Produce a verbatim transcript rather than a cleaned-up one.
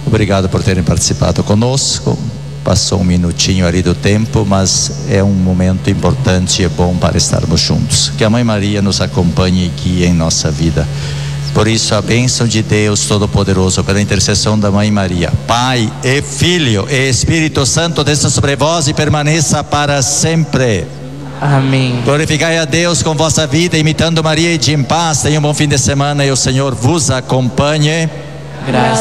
Obrigado por terem participado conosco. Passou um minutinho ali do tempo, mas é um momento importante e é bom para estarmos juntos. Que a Mãe Maria nos acompanhe e guie em nossa vida. Por isso, a bênção de Deus Todo-Poderoso, pela intercessão da Mãe Maria, Pai e Filho e Espírito Santo, desça sobre vós e permaneça para sempre. Amém. Glorificai a Deus com vossa vida, imitando Maria, e de em paz. Tenha um bom fim de semana e o Senhor vos acompanhe. Graças